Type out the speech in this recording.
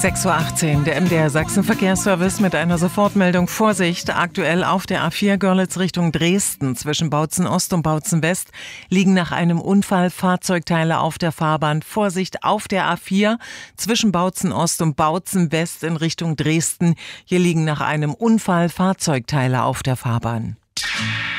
6:18 Uhr, der MDR Sachsen Verkehrsservice mit einer Sofortmeldung. Vorsicht, aktuell auf der A4 Görlitz Richtung Dresden zwischen Bautzen Ost und Bautzen West liegen nach einem Unfall Fahrzeugteile auf der Fahrbahn. Vorsicht auf der A4 zwischen Bautzen Ost und Bautzen West in Richtung Dresden. Hier liegen nach einem Unfall Fahrzeugteile auf der Fahrbahn.